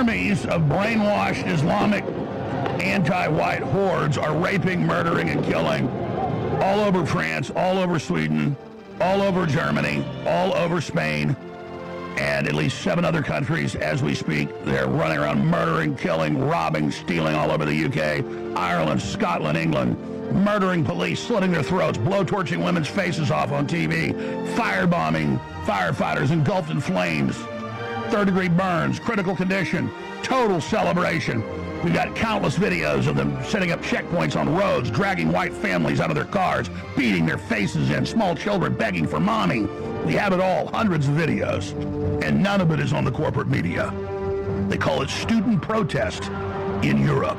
Armies of brainwashed Islamic anti-white hordes are raping, murdering, and killing all over France, all over Sweden, all over Germany, all over Spain, and at least 7 other countries as we speak. They're running around murdering, killing, robbing, stealing all over the UK, Ireland, Scotland, England, murdering police, slitting their throats, blowtorching women's faces off on TV, firebombing firefighters engulfed in flames, third-degree burns, critical condition, total celebration. We've got countless videos of them setting up checkpoints on roads, dragging white families out of their cars, beating their faces in, small children begging for mommy. We have it all, hundreds of videos, and none of it is on the corporate media. They call it student protest in Europe.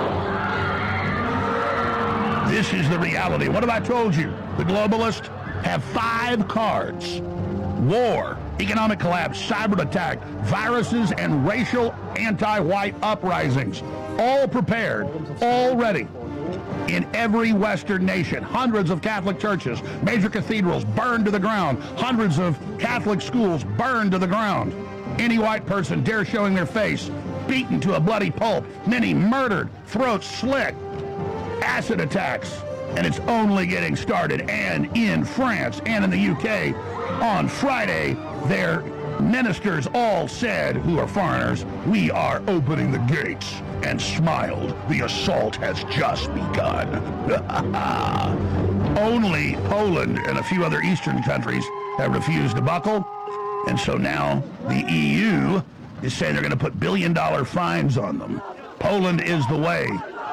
This is the reality. What have I told you? The globalists have 5 cards: war, economic collapse, cyber attack, viruses, and racial anti-white uprisings. All prepared, all ready. In every Western nation, hundreds of Catholic churches, major cathedrals burned to the ground, hundreds of Catholic schools burned to the ground. Any white person dare showing their face, beaten to a bloody pulp, many murdered, throats slit, acid attacks, and it's only getting started. And in France and in the UK, on Friday, their ministers all said, who are foreigners, we are opening the gates, and smiled. The assault has just begun. Only Poland and a few other Eastern countries have refused to buckle, and so now the EU is saying they're going to put billion-dollar fines on them. Poland is the way.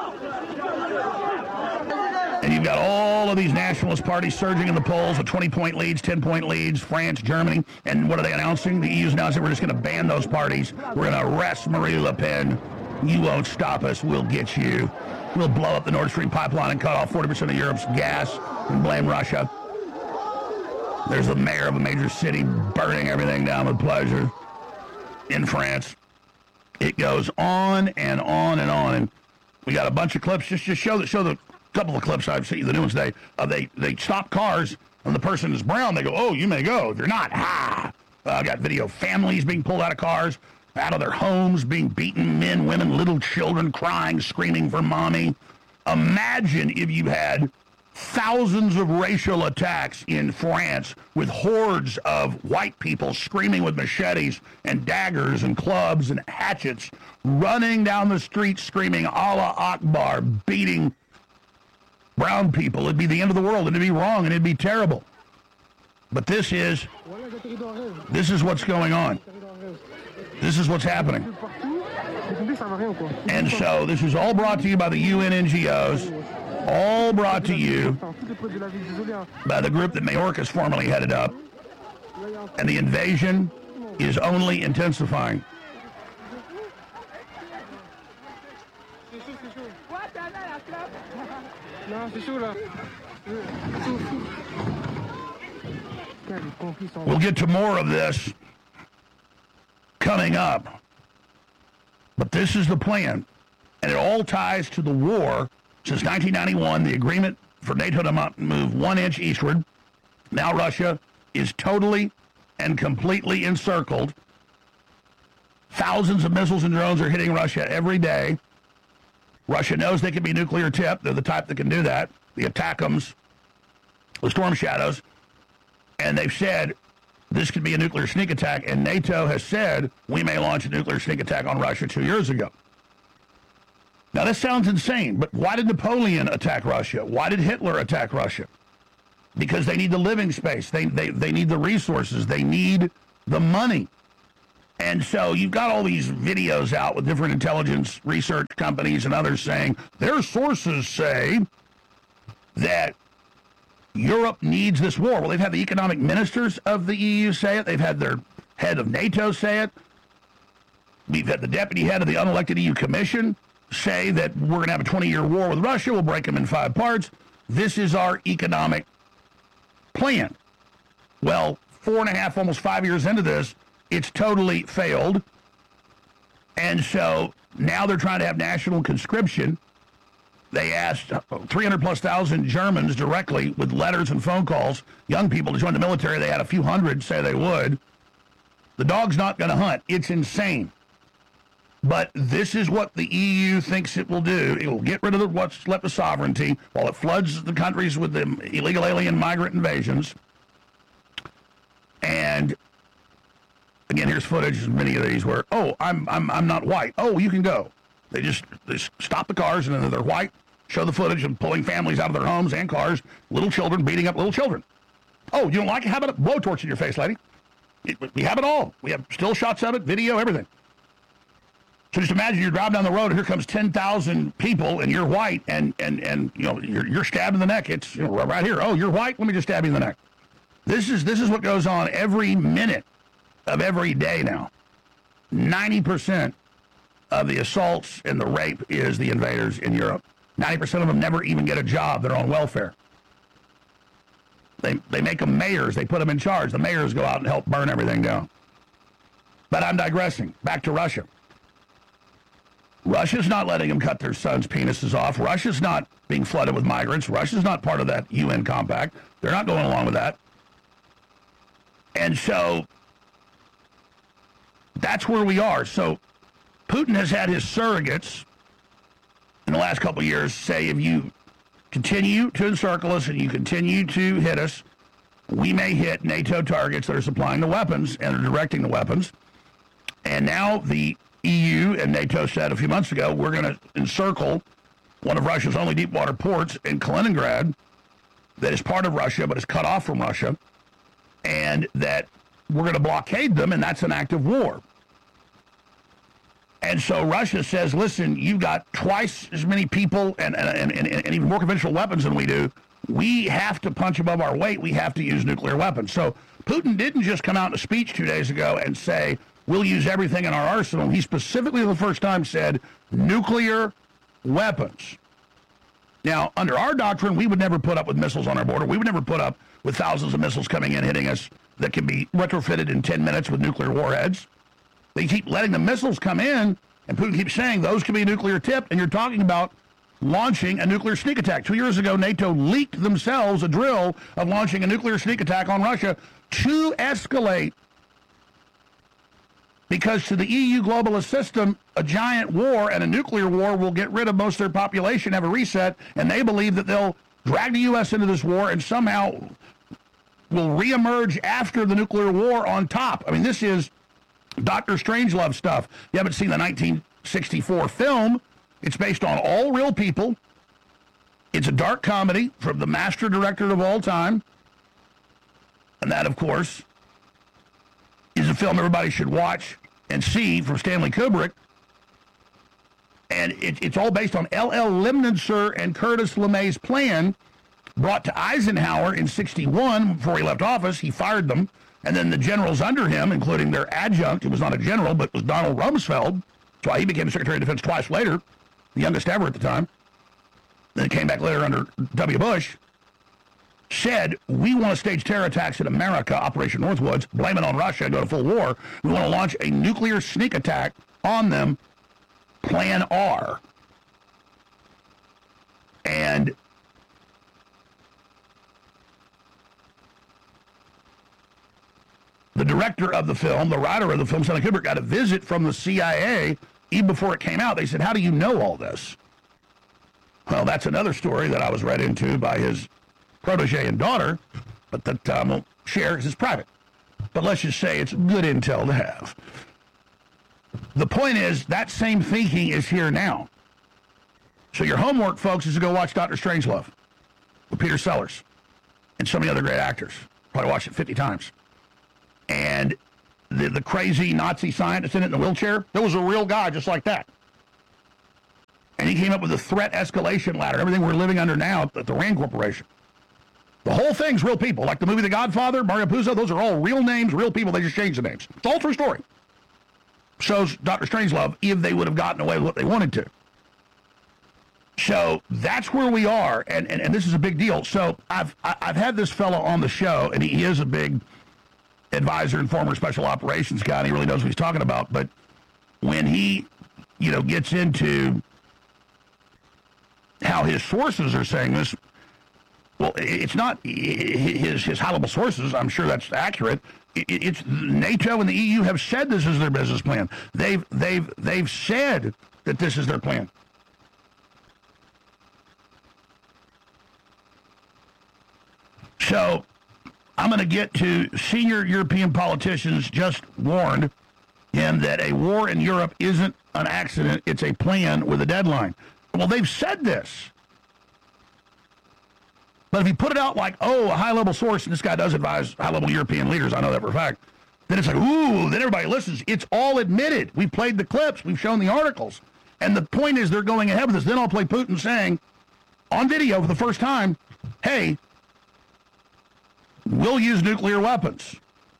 And you've got all of these nationalist parties surging in the polls with 20-point leads, 10-point leads, France, Germany. And what are they announcing? The EU's announcing we're just going to ban those parties. We're going to arrest Marine Le Pen. You won't stop us. We'll get you. We'll blow up the Nord Stream pipeline and cut off 40% of Europe's gas and blame Russia. There's the mayor of a major city burning everything down with pleasure in France. It goes on and on and on. And we got a bunch of clips. Just show the couple of clips I've seen, the new ones today. They stop cars, and the person is brown. They go, oh, you may go. If you're not, ha! I got video of families being pulled out of cars, out of their homes, being beaten, men, women, little children crying, screaming for mommy. Imagine if you had thousands of racial attacks in France with hordes of white people screaming with machetes and daggers and clubs and hatchets, running down the street screaming Allah Akbar, beating brown people. It'd be the end of the world, and it'd be wrong, and it'd be terrible. But this is what's going on. This is what's happening. And so this is all brought to you by the UN NGOs, all brought to you by the group that Mayorkas formerly headed up. And the invasion is only intensifying. We'll get to more of this coming up. But this is the plan. And it all ties to the war. Since 1991, the agreement for NATO to move 1 inch eastward. Now Russia is totally and completely encircled. Thousands of missiles and drones are hitting Russia every day. Russia knows they can be nuclear tipped. They're the type that can do that. The ATACMS, the Storm Shadows. And they've said this could be a nuclear sneak attack. And NATO has said we may launch a nuclear sneak attack on Russia 2 years ago. Now, this sounds insane, but why did Napoleon attack Russia? Why did Hitler attack Russia? Because they need the living space. They need the resources. They need the money. And so you've got all these videos out with different intelligence research companies and others saying their sources say that Europe needs this war. Well, they've had the economic ministers of the EU say it. They've had their head of NATO say it. We've had the deputy head of the unelected EU Commission say that we're going to have a 20-year war with Russia. We'll break them in 5 parts. This is our economic plan. Well, 4.5, almost 5 years into this, it's totally failed. And so now they're trying to have national conscription. They asked 300,000+ Germans directly with letters and phone calls, young people to join the military. They had a few hundred say they would. The dog's not going to hunt. It's insane. But this is what the EU thinks it will do. It will get rid of what's left of sovereignty while it floods the countries with the illegal alien migrant invasions. And again, here's footage of many of these where, oh, I'm not white. Oh, you can go. They just stop the cars, and then they're white, show the footage of pulling families out of their homes and cars, little children beating up little children. Oh, you don't like it? How about a blowtorch in your face, lady? We have it all. We have still shots of it, video, everything. So just imagine you're driving down the road, and here comes 10,000 people, and you're white, and you know you're stabbed in the neck. It's right here. Oh, you're white. Let me just stab you in the neck. This is what goes on every minute of every day now. 90% of the assaults and the rape is the invaders in Europe. 90% of them never even get a job. They're on welfare. They make them mayors. They put them in charge. The mayors go out and help burn everything down. But I'm digressing. Back to Russia. Russia's not letting them cut their sons' penises off. Russia's not being flooded with migrants. Russia's not part of that UN compact. They're not going along with that. And so that's where we are. So Putin has had his surrogates in the last couple of years say, if you continue to encircle us and you continue to hit us, we may hit NATO targets that are supplying the weapons and are directing the weapons. And now the EU and NATO said a few months ago, we're going to encircle one of Russia's only deep water ports in Kaliningrad that is part of Russia but is cut off from Russia, and that we're going to blockade them, and that's an act of war. And so Russia says, listen, you've got twice as many people and even more conventional weapons than we do. We have to punch above our weight. We have to use nuclear weapons. So Putin didn't just come out in a speech 2 days ago and say, we'll use everything in our arsenal. He specifically, for the first time, said nuclear weapons. Now, under our doctrine, we would never put up with missiles on our border. We would never put up with thousands of missiles coming in, hitting us, that can be retrofitted in 10 minutes with nuclear warheads. They keep letting the missiles come in, and Putin keeps saying those can be nuclear tipped, and you're talking about launching a nuclear sneak attack. 2 years ago, NATO leaked themselves a drill of launching a nuclear sneak attack on Russia to escalate. Because to the EU globalist system, a giant war and a nuclear war will get rid of most of their population, have a reset, and they believe that they'll drag the U.S. into this war and somehow will reemerge after the nuclear war on top. I mean, this is Dr. Strangelove stuff. You haven't seen the 1964 film. It's based on all real people. It's a dark comedy from the master director of all time. And that, of course, is a film everybody should watch and see from Stanley Kubrick. And it's all based on L.L. Limnitzer and Curtis LeMay's plan brought to Eisenhower in 1961 before he left office. He fired them. And then the generals under him, including their adjunct, who was not a general, but was Donald Rumsfeld. That's why he became Secretary of Defense twice later, the youngest ever at the time. Then he came back later under W. Bush. Said, we want to stage terror attacks in America, Operation Northwoods, blame it on Russia, and go to full war. We want to launch a nuclear sneak attack on them, Plan R. And the director of the film, the writer of the film, Stanley Kubrick, got a visit from the CIA even before it came out. They said, how do you know all this? Well, that's another story that I was read into by his protege and daughter, but that I won't share because it's private. But let's just say it's good intel to have. The point is, that same thinking is here now. So your homework, folks, is to go watch Dr. Strangelove with Peter Sellers and so many other great actors. Probably watched it 50 times. And the crazy Nazi scientist in it in the wheelchair, there was a real guy just like that. And he came up with a threat escalation ladder, everything we're living under now at the RAND Corporation. The whole thing's real people. Like the movie The Godfather, Mario Puzo, those are all real names, real people. They just changed the names. It's all true story. Shows Dr. Strangelove if they would have gotten away with what they wanted to. So that's where we are, and this is a big deal. So I've had this fellow on the show, and he is a big advisor and former special operations guy, and he really knows what he's talking about. But when he, gets into how his sources are saying this, Well, it's not his high-level sources. I'm sure that's accurate. It's NATO and the EU have said this is their business plan. They've said that this is their plan. So I'm going to get to senior European politicians just warned him that a war in Europe isn't an accident, it's a plan with a deadline. Well, they've said this. But if you put it out like, oh, a high-level source, and this guy does advise high-level European leaders, I know that for a fact, then it's like, ooh, then everybody listens. It's all admitted. We played the clips. We've shown the articles. And the point is they're going ahead with this. Then I'll play Putin saying on video for the first time, hey, we'll use nuclear weapons.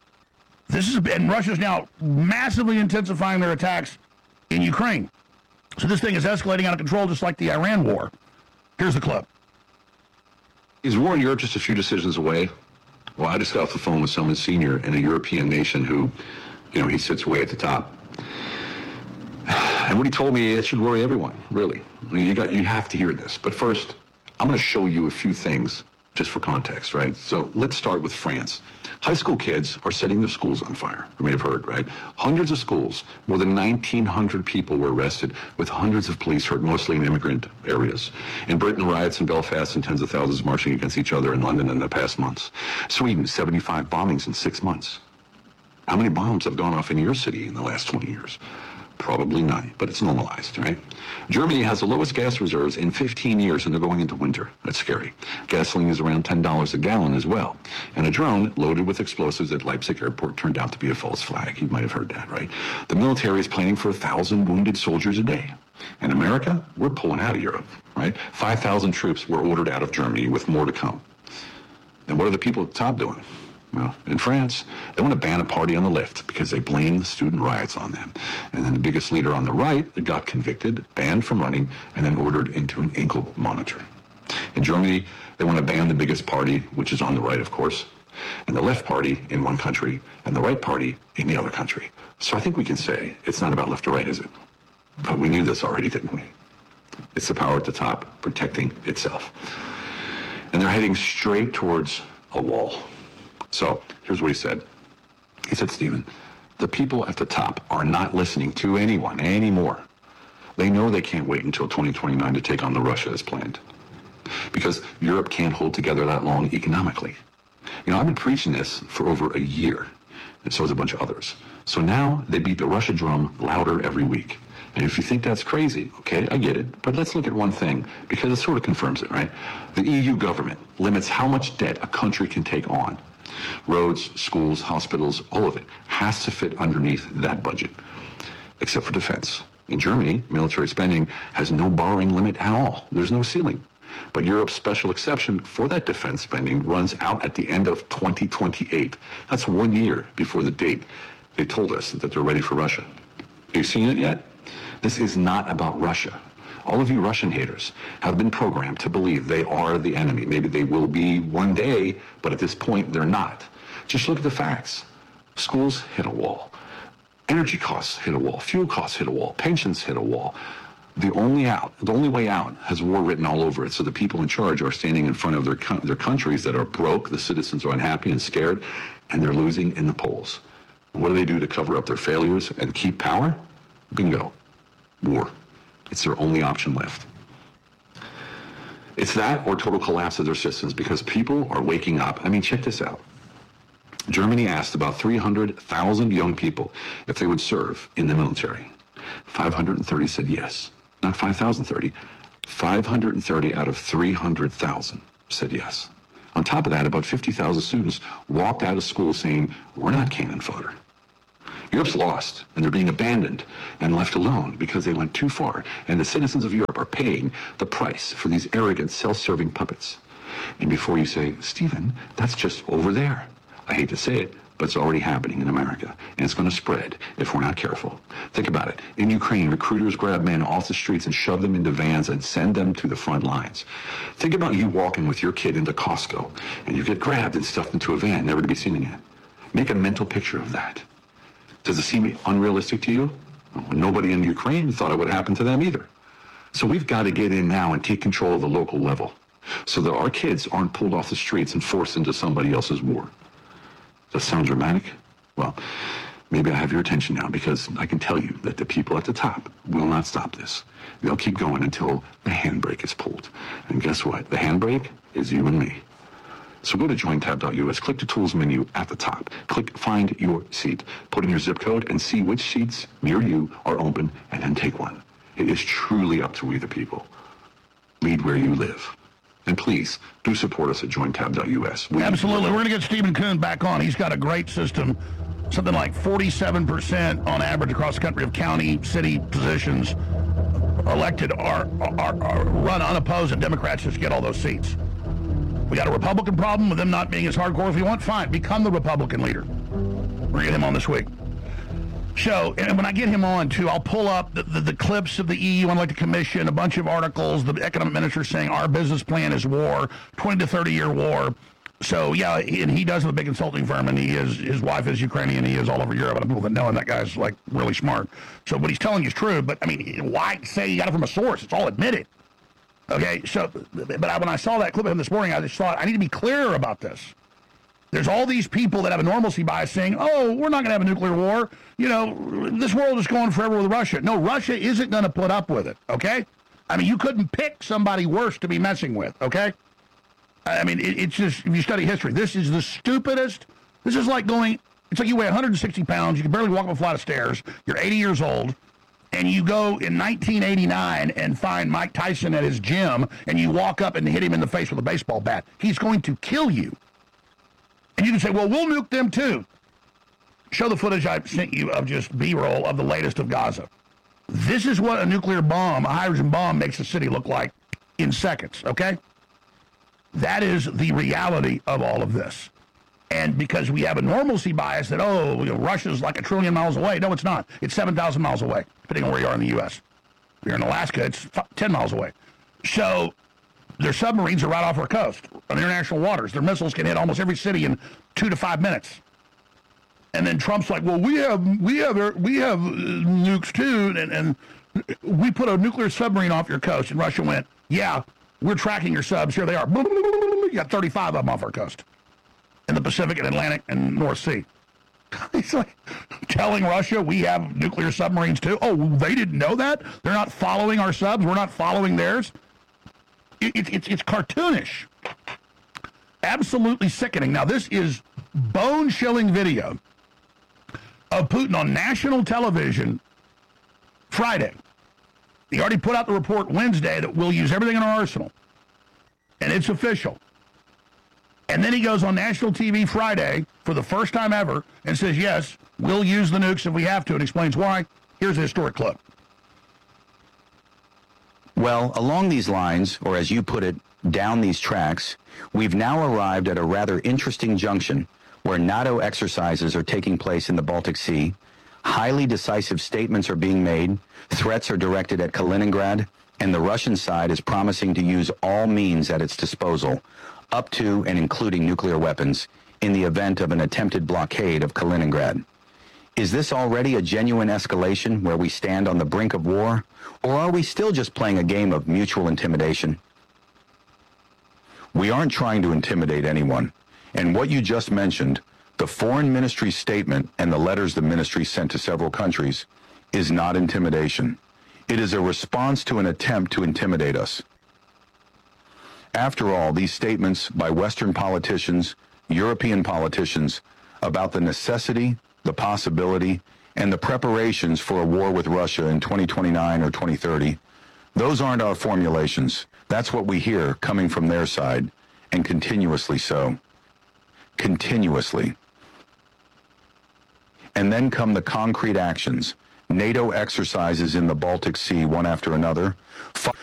And Russia's now massively intensifying their attacks in Ukraine. So this thing is escalating out of control just like the Iran war. Here's the clip. Is war in Europe just a few decisions away? Well, I just got off the phone with someone senior in a European nation who, he sits way at the top. And what he told me, it should worry everyone, really. I mean, you have to hear this. But first, I'm going to show you a few things just for context, right? So let's start with France. High school kids are setting their schools on fire. You may have heard, right? Hundreds of schools, more than 1,900 people were arrested, with hundreds of police hurt, mostly in immigrant areas. In Britain, riots in Belfast and tens of thousands marching against each other in London in the past months. Sweden, 75 bombings in 6 months. How many bombs have gone off in your city in the last 20 years? Probably none, but it's normalized, right? Germany has the lowest gas reserves in 15 years, and they're going into winter. That's scary. Gasoline is around $10 a gallon as well. And a drone loaded with explosives at Leipzig airport turned out to be a false flag. You might have heard that, right? The military is planning for 1,000 wounded soldiers a day. In America, we're pulling out of Europe, right? 5,000 troops were ordered out of Germany, with more to come. And what are the people at the top doing? Well, in France, they want to ban a party on the left because they blame the student riots on them. And then the biggest leader on the right got convicted, banned from running, and then ordered into an ankle monitor. In Germany, they want to ban the biggest party, which is on the right, of course, and the left party in one country, and the right party in the other country. So I think we can say it's not about left or right, is it? But we knew this already, didn't we? It's the power at the top protecting itself. And they're heading straight towards a wall. So here's what he said. He said, Stephen, the people at the top are not listening to anyone anymore. They know they can't wait until 2029 to take on the Russia as planned, because Europe can't hold together that long economically. I've been preaching this for over a year, and so has a bunch of others. So now they beat the Russia drum louder every week. And if you think that's crazy, okay, I get it. But let's look at one thing, because it sort of confirms it, right? The EU government limits how much debt a country can take on. Roads, schools, hospitals, all of it has to fit underneath that budget, except for defense. In Germany, military spending has no borrowing limit at all. There's no ceiling. But Europe's special exception for that defense spending runs out at the end of 2028. That's 1 year before the date they told us that they're ready for Russia. Have you seen it yet? This is not about Russia. All of you Russian haters have been programmed to believe they are the enemy. Maybe they will be one day, but at this point, they're not. Just look at the facts. Schools hit a wall. Energy costs hit a wall. Fuel costs hit a wall. Pensions hit a wall. The only way out has war written all over it. So the people in charge are standing in front of their countries that are broke. The citizens are unhappy and scared, and they're losing in the polls. What do they do to cover up their failures and keep power? Bingo. War. It's their only option left. It's that or total collapse of their systems, because people are waking up. I mean, check this out. Germany asked about 300,000 young people if they would serve in the military. 530 said yes. Not 5,030. 530 out of 300,000 said yes. On top of that, about 50,000 students walked out of school saying, we're not cannon fodder. Europe's lost, and they're being abandoned and left alone because they went too far, and the citizens of Europe are paying the price for these arrogant, self-serving puppets. And before you say, Stephen, that's just over there. I hate to say it, but it's already happening in America, and it's going to spread if we're not careful. Think about it. In Ukraine, recruiters grab men off the streets and shove them into vans and send them to the front lines. Think about you walking with your kid into Costco, and you get grabbed and stuffed into a van, never to be seen again. Make a mental picture of that. Does it seem unrealistic to you? Well, nobody in Ukraine thought it would happen to them either. So we've got to get in now and take control of the local level. so that our kids aren't pulled off the streets and forced into somebody else's war. Does that sound dramatic? Well, maybe I have your attention now, because I can tell you that the people at the top will not stop this. They'll keep going until the handbrake is pulled. And guess what? The handbrake is you and me. So go to jointab.us, click the tools menu at the top, click find your seat, put in your zip code and see which seats near you are open, and then take one. It is truly up to we the people. Lead where you live. And please, do support us at jointab.us. Absolutely. We're going to get Stephen Kuhn back on. He's got a great system. Something like 47% on average across the country of county, city positions elected are run unopposed, and Democrats just get all those seats. We got a Republican problem with them not being as hardcore as we want. Fine, become the Republican leader. We're going to get him on this week. So, and when I get him on, too, I'll pull up the clips of the EU Unelected Commission, a bunch of articles, the economic minister saying our business plan is war, 20 to 30-year war. So, yeah, and he does have a big consulting firm, and his wife is Ukrainian. He is all over Europe. And people that know him, that guy's, like, really smart. So what he's telling you is true, but, I mean, why say you got it from a source? It's all admitted. Okay, so, but when I saw that clip of him this morning, I just thought, I need to be clearer about this. There's all these people that have a normalcy bias saying, oh, we're not going to have a nuclear war. You know, this world is going forever with Russia. No, Russia isn't going to put up with it, okay? I mean, you couldn't pick somebody worse to be messing with, okay? I mean, it's just, if you study history, this is the stupidest. This is like going, it's like you weigh 160 pounds, you can barely walk up a flight of stairs, you're 80 years old, and you go in 1989 and find Mike Tyson at his gym, and you walk up and hit him in the face with a baseball bat. He's going to kill you. And you can say, well, we'll nuke them too. Show the footage I sent you of just B-roll of the latest of Gaza. This is what a nuclear bomb, a hydrogen bomb, makes a city look like in seconds, okay? That is the reality of all of this. And because we have a normalcy bias that, oh, you know, Russia's like 1 trillion miles away. No, it's not. It's 7,000 miles away, depending on where you are in the U.S. If you're in Alaska, it's 10 miles away. So their submarines are right off our coast on international waters. Their missiles can hit almost every city in 2 to 5 minutes. And then Trump's like, well, we have nukes too, and we put a nuclear submarine off your coast. And Russia went, yeah, we're tracking your subs. Here they are. You got 35 of them off our coast in the Pacific and Atlantic and North Sea. He's like telling Russia we have nuclear submarines too. Oh, they didn't know that? They're not following our subs. We're not following theirs. It's cartoonish. Absolutely sickening. Now, this is bone-chilling video of Putin on national television Friday. He already put out the report Wednesday that we'll use everything in our arsenal. And it's official. And then he goes on national TV Friday for the first time ever and says, yes, we'll use the nukes if we have to, and explains why. Here's a historic clip. Well, along these lines, or as you put it, down these tracks, we've now arrived at a rather interesting junction where NATO exercises are taking place in the Baltic Sea, highly decisive statements are being made, threats are directed at Kaliningrad, and the Russian side is promising to use all means at its disposal, up to and including nuclear weapons, in the event of an attempted blockade of Kaliningrad. Is this already a genuine escalation where we stand on the brink of war, or are we still just playing a game of mutual intimidation? We aren't trying to intimidate anyone, and what you just mentioned, the foreign ministry statement and the letters the ministry sent to several countries, is not intimidation. It is a response to an attempt to intimidate us. After all, these statements by Western politicians, European politicians, about the necessity, the possibility, and the preparations for a war with Russia in 2029 or 2030, those aren't our formulations. That's what we hear coming from their side, and continuously so. Continuously. And then come the concrete actions, NATO exercises in the Baltic Sea one after another,